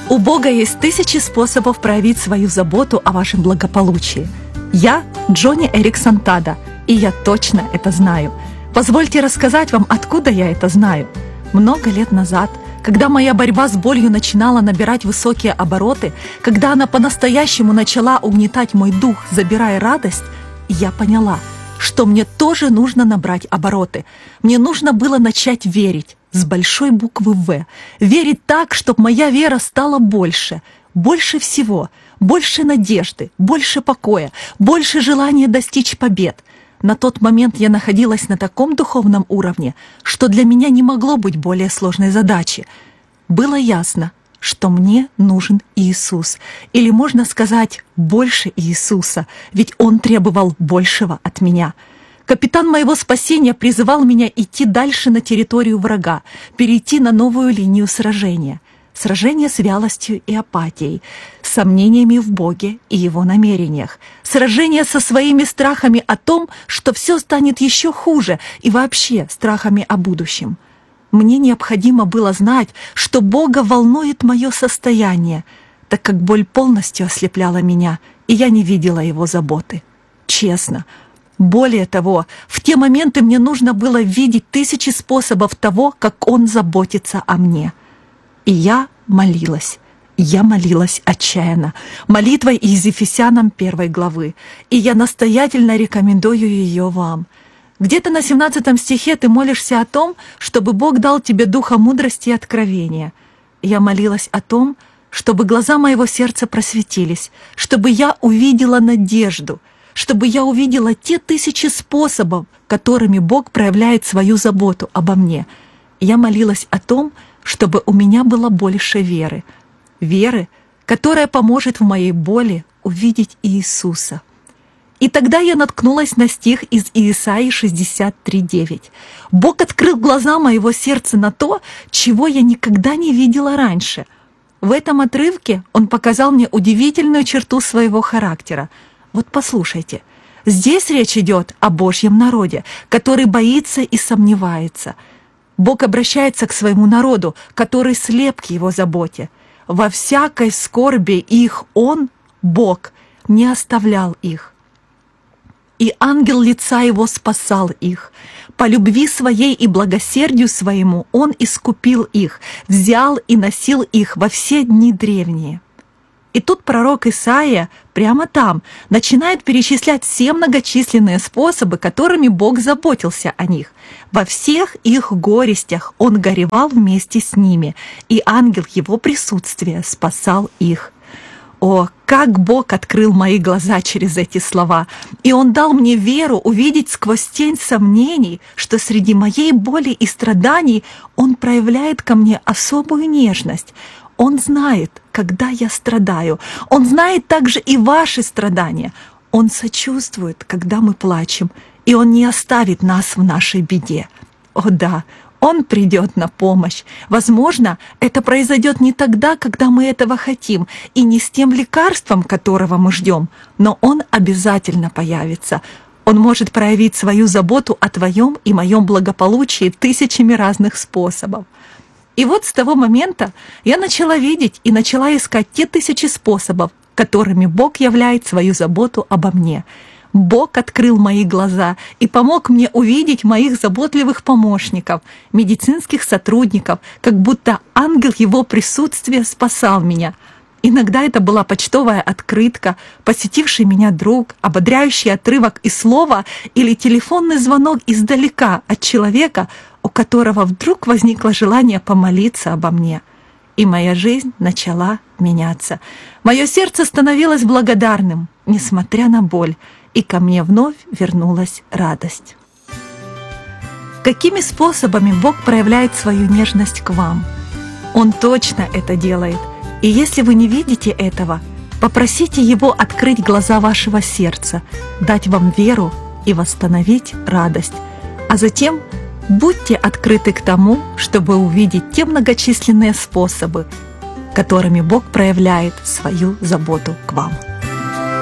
У Бога есть тысячи способов проявить свою заботу о вашем благополучии. Я Джонни Эриксон Тада, и я точно это знаю. Позвольте рассказать вам, откуда я это знаю. Много лет назад, когда моя борьба с болью начинала набирать высокие обороты, когда она по-настоящему начала угнетать мой дух, забирая радость, я поняла, что мне тоже нужно набрать обороты. Мне нужно было начать верить с большой буквы «В». Верить так, чтобы моя вера стала больше. Больше всего. Больше надежды, больше покоя, больше желания достичь побед. На тот момент я находилась на таком духовном уровне, что для меня не могло быть более сложной задачи. Было ясно, что мне нужен Иисус. Или, можно сказать, больше Иисуса, ведь Он требовал большего от меня. Капитан моего спасения призывал меня идти дальше на территорию врага, перейти на новую линию сражения. Сражение с вялостью и апатией, с сомнениями в Боге и Его намерениях. Сражение со своими страхами о том, что все станет еще хуже, и вообще страхами о будущем. Мне необходимо было знать, что Бога волнует мое состояние, так как боль полностью ослепляла меня, и я не видела Его заботы. Честно. Более того, в те моменты мне нужно было видеть тысячи способов того, как Он заботится о мне. И я молилась отчаянно, молитвой из Ефесянам 1 главы, и я настоятельно рекомендую ее вам. Где-то на 17 стихе ты молишься о том, чтобы Бог дал тебе духа мудрости и откровения. Я молилась о том, чтобы глаза моего сердца просветились, чтобы я увидела надежду, чтобы я увидела те тысячи способов, которыми Бог проявляет свою заботу обо мне. Я молилась о том, чтобы у меня было больше веры. Веры, которая поможет в моей боли увидеть Иисуса. И тогда я наткнулась на стих из Иисаии 63:9. Бог открыл глаза моего сердца на то, чего я никогда не видела раньше. В этом отрывке Он показал мне удивительную черту своего характера. Вот послушайте, здесь речь идет о Божьем народе, который боится и сомневается. Бог обращается к своему народу, который слеп к Его заботе. Во всякой скорби их Он, Бог, не оставлял их. И ангел лица Его спасал их. По любви Своей и благосердию Своему Он искупил их, взял и носил их во все дни древние. И тут пророк Исаия прямо там начинает перечислять все многочисленные способы, которыми Бог заботился о них. Во всех их горестях Он горевал вместе с ними, и ангел Его присутствия спасал их. О, как Бог открыл мои глаза через эти слова, и Он дал мне веру увидеть сквозь тень сомнений, что среди моей боли и страданий Он проявляет ко мне особую нежность. Он знает, когда я страдаю. Он знает также и ваши страдания. Он сочувствует, когда мы плачем, и Он не оставит нас в нашей беде. О да, Он придет на помощь. Возможно, это произойдет не тогда, когда мы этого хотим, и не с тем лекарством, которого мы ждем, но Он обязательно появится. Он может проявить свою заботу о твоем и моем благополучии тысячами разных способов. И вот с того момента я начала видеть и начала искать те тысячи способов, которыми Бог являет свою заботу обо мне. Бог открыл мои глаза и помог мне увидеть моих заботливых помощников, медицинских сотрудников, как будто ангел Его присутствия спасал меня. Иногда это была почтовая открытка, посетивший меня друг, ободряющий отрывок из слова или телефонный звонок издалека от человека, у которого вдруг возникло желание помолиться обо мне. И моя жизнь начала меняться. Мое сердце становилось благодарным, несмотря на боль, и ко мне вновь вернулась радость. Какими способами Бог проявляет свою нежность к вам? Он точно это делает. И если вы не видите этого, попросите Его открыть глаза вашего сердца, дать вам веру и восстановить радость. А затем будьте открыты к тому, чтобы увидеть те многочисленные способы, которыми Бог проявляет свою заботу к вам.